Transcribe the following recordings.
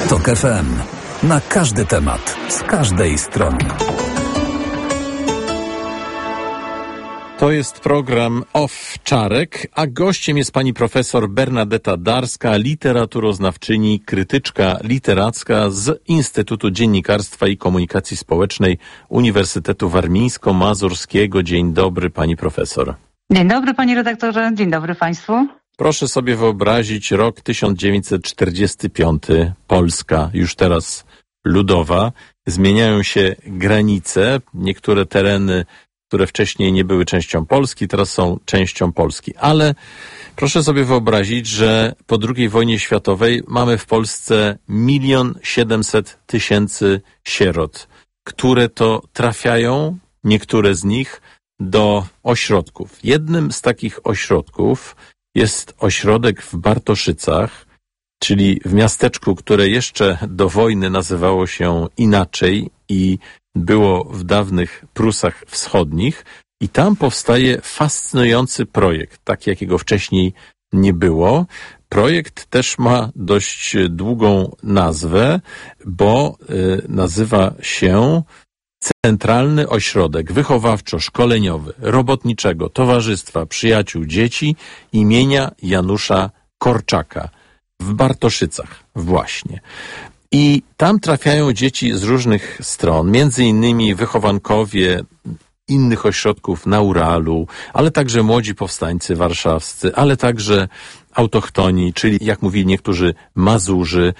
TOK FM. Na każdy temat, z każdej strony. To jest program Owczarek, a gościem jest pani profesor Bernadeta Darska, literaturoznawczyni, krytyczka literacka z Instytutu Dziennikarstwa i Komunikacji Społecznej Uniwersytetu Warmińsko-Mazurskiego. Dzień dobry, pani profesor. Dzień dobry, panie redaktorze. Dzień dobry państwu. Proszę sobie wyobrazić rok 1945, Polska, już teraz ludowa. Zmieniają się granice, niektóre tereny, które wcześniej nie były częścią Polski, teraz są częścią Polski. Ale proszę sobie wyobrazić, że po II wojnie światowej mamy w Polsce 1 700 000 sierot, które to trafiają, niektóre z nich, do ośrodków. Jednym z takich ośrodków jest ośrodek w Bartoszycach, czyli w miasteczku, które jeszcze do wojny nazywało się inaczej i było w dawnych Prusach Wschodnich, i tam powstaje fascynujący projekt, taki jakiego wcześniej nie było. Projekt też ma dość długą nazwę, bo nazywa się Centralny Ośrodek Wychowawczo-Szkoleniowy Robotniczego Towarzystwa Przyjaciół Dzieci imienia Janusza Korczaka w Bartoszycach właśnie. I tam trafiają dzieci z różnych stron, między innymi wychowankowie innych ośrodków na Uralu, ale także młodzi powstańcy warszawscy, ale także autochtoni, czyli jak mówili niektórzy Mazurzy,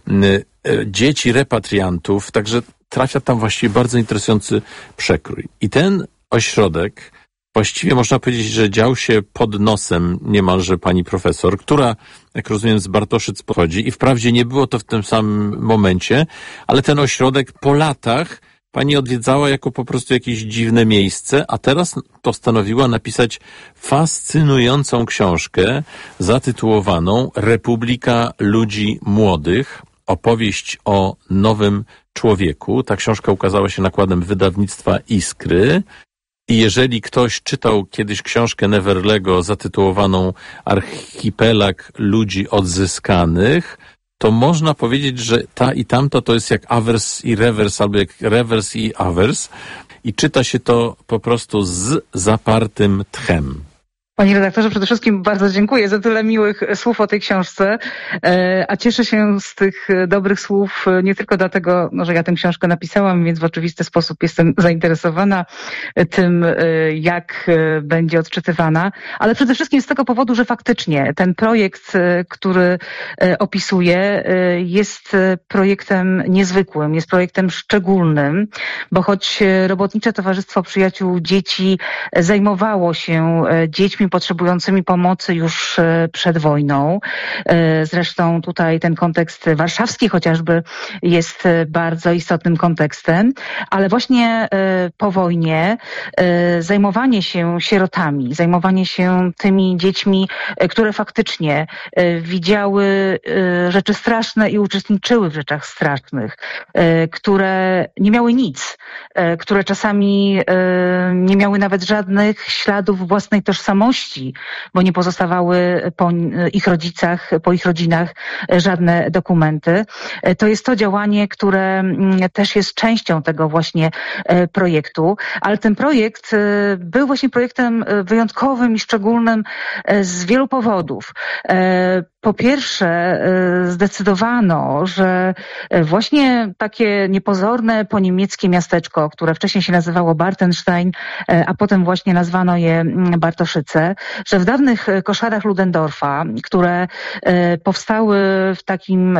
dzieci repatriantów, także trafia tam właściwie bardzo interesujący przekrój. I ten ośrodek właściwie można powiedzieć, że dział się pod nosem niemalże pani profesor, która, jak rozumiem, z Bartoszyc pochodzi i wprawdzie nie było to w tym samym momencie, ale ten ośrodek po latach pani odwiedzała jako po prostu jakieś dziwne miejsce, a teraz postanowiła napisać fascynującą książkę zatytułowaną Republika Ludzi Młodych. Opowieść o nowym człowieku. Ta książka ukazała się nakładem wydawnictwa Iskry. I jeżeli ktoś czytał kiedyś książkę Neverlego zatytułowaną Archipelag Ludzi Odzyskanych, to można powiedzieć, że ta i tamta to jest jak awers i rewers, albo jak rewers i awers. I czyta się to po prostu z zapartym tchem. Panie redaktorze, przede wszystkim bardzo dziękuję za tyle miłych słów o tej książce, a cieszę się z tych dobrych słów nie tylko dlatego, że ja tę książkę napisałam, więc w oczywisty sposób jestem zainteresowana tym, jak będzie odczytywana, ale przede wszystkim z tego powodu, że faktycznie ten projekt, który opisuję, jest projektem niezwykłym, jest projektem szczególnym, bo choć Robotnicze Towarzystwo Przyjaciół Dzieci zajmowało się dziećmi potrzebującymi pomocy już przed wojną. Zresztą tutaj ten kontekst warszawski chociażby jest bardzo istotnym kontekstem, ale właśnie po wojnie zajmowanie się sierotami, zajmowanie się tymi dziećmi, które faktycznie widziały rzeczy straszne i uczestniczyły w rzeczach strasznych, które nie miały nic, które czasami nie miały nawet żadnych śladów własnej tożsamości, bo nie pozostawały po ich rodzicach, po ich rodzinach żadne dokumenty. To jest to działanie, które też jest częścią tego właśnie projektu, ale ten projekt był właśnie projektem wyjątkowym i szczególnym z wielu powodów. Po pierwsze, zdecydowano, że właśnie takie niepozorne poniemieckie miasteczko, które wcześniej się nazywało Bartenstein, a potem właśnie nazwano je Bartoszyce, że w dawnych koszarach Ludendorfa, które powstały w takim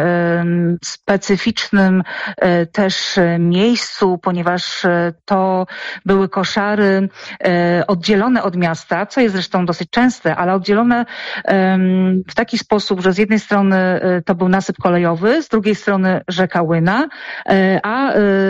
specyficznym też miejscu, ponieważ to były koszary oddzielone od miasta, co jest zresztą dosyć częste, ale oddzielone w taki sposób, że z jednej strony to był nasyp kolejowy, z drugiej strony rzeka Łyna, a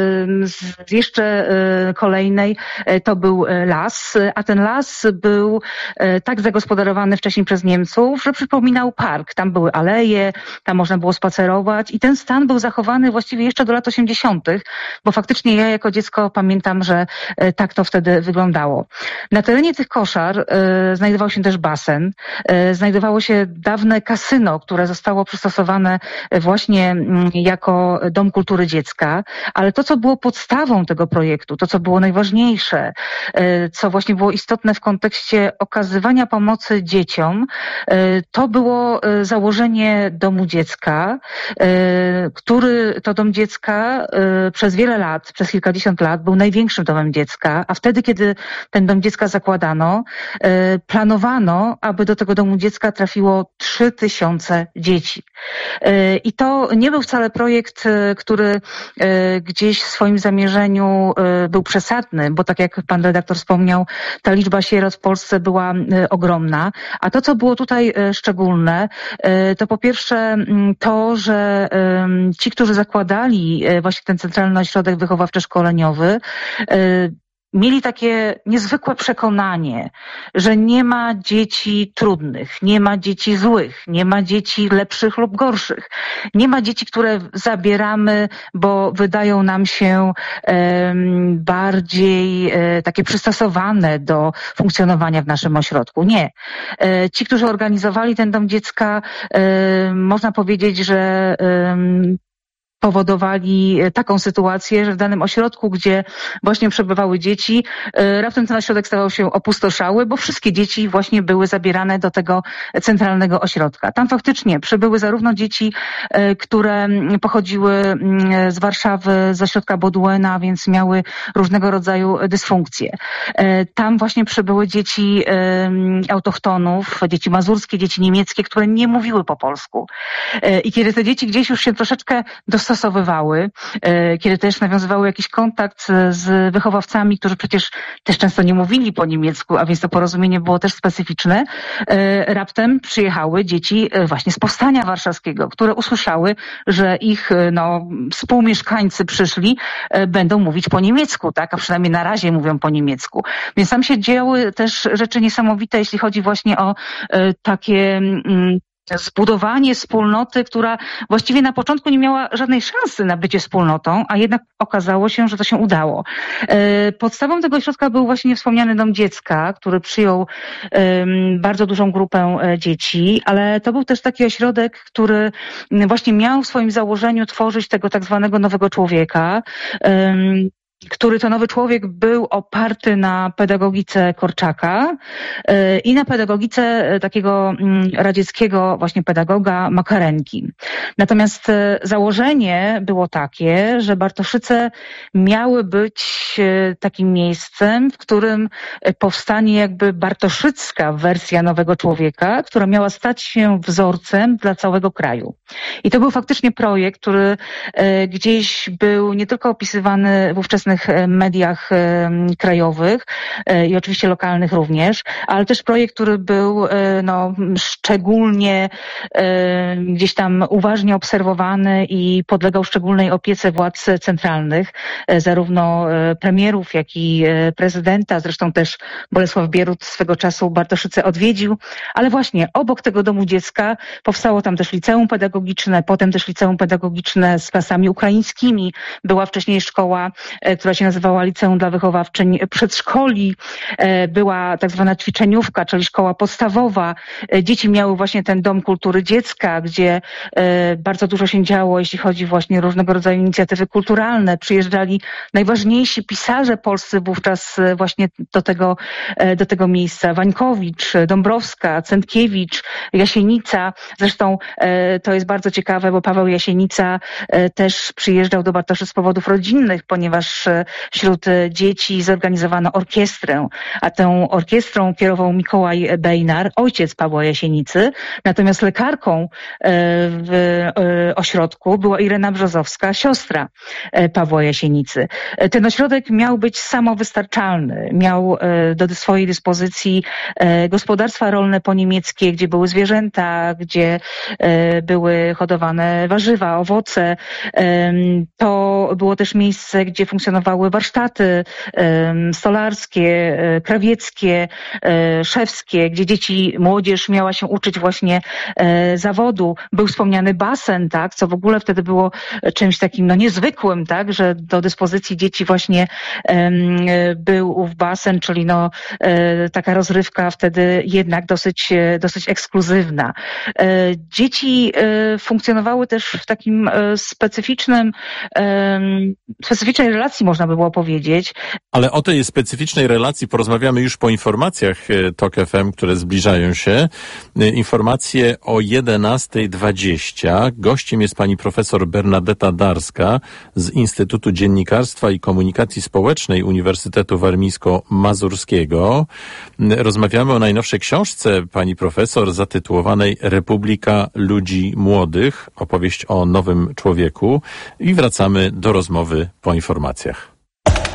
z jeszcze kolejnej to był las, a ten las był tak zagospodarowany wcześniej przez Niemców, że przypominał park. Tam były aleje, tam można było spacerować i ten stan był zachowany właściwie jeszcze do lat 80., bo faktycznie ja jako dziecko pamiętam, że tak to wtedy wyglądało. Na terenie tych koszar znajdował się też basen, znajdowało się dawne kasyno kasyno, które zostało przystosowane właśnie jako Dom Kultury Dziecka, ale to, co było podstawą tego projektu, to, co było najważniejsze, co właśnie było istotne w kontekście okazywania pomocy dzieciom, to było założenie Domu Dziecka, który to Dom Dziecka przez wiele lat, przez kilkadziesiąt lat był największym domem dziecka, a wtedy, kiedy ten Dom Dziecka zakładano, planowano, aby do tego Domu Dziecka trafiło 3000 dzieci. I to nie był wcale projekt, który gdzieś w swoim zamierzeniu był przesadny, bo tak jak pan redaktor wspomniał, ta liczba sierot w Polsce była ogromna. A to, co było tutaj szczególne, to po pierwsze to, że ci, którzy zakładali właśnie ten Centralny Ośrodek Wychowawczy-Szkoleniowy, mieli takie niezwykłe przekonanie, że nie ma dzieci trudnych, nie ma dzieci złych, nie ma dzieci lepszych lub gorszych. Nie ma dzieci, które zabieramy, bo wydają nam się bardziej takie przystosowane do funkcjonowania w naszym ośrodku. Nie. Ci, którzy organizowali ten Dom Dziecka, można powiedzieć, że powodowali taką sytuację, że w danym ośrodku, gdzie właśnie przebywały dzieci, raptem ten ośrodek stawał się opustoszały, bo wszystkie dzieci właśnie były zabierane do tego centralnego ośrodka. Tam faktycznie przybyły zarówno dzieci, które pochodziły z Warszawy, z ośrodka Bauduina, więc miały różnego rodzaju dysfunkcje. Tam właśnie przybyły dzieci autochtonów, dzieci mazurskie, dzieci niemieckie, które nie mówiły po polsku. I kiedy te dzieci gdzieś już się troszeczkę dostosowały, kiedy też nawiązywały jakiś kontakt z wychowawcami, którzy przecież też często nie mówili po niemiecku, a więc to porozumienie było też specyficzne, raptem przyjechały dzieci właśnie z Powstania Warszawskiego, które usłyszały, że ich współmieszkańcy przyszli, będą mówić po niemiecku, tak? A przynajmniej na razie mówią po niemiecku. Więc tam się działy też rzeczy niesamowite, jeśli chodzi właśnie o takie zbudowanie wspólnoty, która właściwie na początku nie miała żadnej szansy na bycie wspólnotą, a jednak okazało się, że to się udało. Podstawą tego ośrodka był właśnie wspomniany Dom Dziecka, który przyjął bardzo dużą grupę dzieci, ale to był też taki ośrodek, który właśnie miał w swoim założeniu tworzyć tego tak zwanego nowego człowieka, który to nowy człowiek był oparty na pedagogice Korczaka i na pedagogice takiego radzieckiego właśnie pedagoga Makarenki. Natomiast założenie było takie, że Bartoszyce miały być takim miejscem, w którym powstanie jakby bartoszycka wersja nowego człowieka, która miała stać się wzorcem dla całego kraju. I to był faktycznie projekt, który gdzieś był nie tylko opisywany w ówczesnych mediach krajowych i oczywiście lokalnych również, ale też projekt, który był szczególnie gdzieś tam uważnie obserwowany i podlegał szczególnej opiece władz centralnych, zarówno premierów, jak i prezydenta. Zresztą też Bolesław Bierut swego czasu Bartoszyce odwiedził, ale właśnie obok tego Domu Dziecka powstało tam też liceum pedagogiczne, potem też liceum pedagogiczne z klasami ukraińskimi. Była wcześniej szkoła, która się nazywała Liceum dla Wychowawczyń Przedszkoli. Była tak zwana ćwiczeniówka, czyli szkoła podstawowa. Dzieci miały właśnie ten Dom Kultury Dziecka, gdzie bardzo dużo się działo, jeśli chodzi właśnie o różnego rodzaju inicjatywy kulturalne. Przyjeżdżali najważniejsi pisarze polscy wówczas właśnie do tego miejsca. Wańkowicz, Dąbrowska, Cętkiewicz, Jasienica. Zresztą to jest bardzo ciekawe, bo Paweł Jasienica też przyjeżdżał do Bartoszyc z powodów rodzinnych, ponieważ wśród dzieci zorganizowano orkiestrę, a tą orkiestrą kierował Mikołaj Bejnar, ojciec Pawła Jasienicy, natomiast lekarką w ośrodku była Irena Brzozowska, siostra Pawła Jasienicy. Ten ośrodek miał być samowystarczalny, miał do swojej dyspozycji gospodarstwa rolne poniemieckie, gdzie były zwierzęta, gdzie były hodowane warzywa, owoce. To było też miejsce, gdzie funkcjonował funkcjonowały warsztaty stolarskie, krawieckie, szewskie, gdzie dzieci, młodzież miała się uczyć właśnie zawodu. Był wspomniany basen, tak, co w ogóle wtedy było czymś takim niezwykłym, tak, że do dyspozycji dzieci właśnie był ów basen, czyli taka rozrywka wtedy jednak dosyć ekskluzywna. Dzieci funkcjonowały też w takim specyficznej relacji, można by było powiedzieć. Ale o tej specyficznej relacji porozmawiamy już po informacjach TOK FM, które zbliżają się. Informacje o 11:20. Gościem jest pani profesor Bernadeta Darska z Instytutu Dziennikarstwa i Komunikacji Społecznej Uniwersytetu Warmińsko-Mazurskiego. Rozmawiamy o najnowszej książce pani profesor zatytułowanej Republika Ludzi Młodych. Opowieść o nowym człowieku. I wracamy do rozmowy po informacjach.